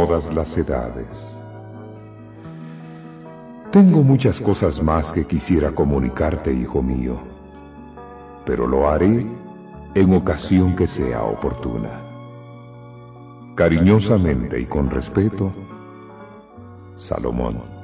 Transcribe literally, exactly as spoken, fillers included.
todas las edades. Tengo muchas cosas más que quisiera comunicarte, hijo mío, pero lo haré en ocasión que sea oportuna. Cariñosamente y con respeto, Salomón.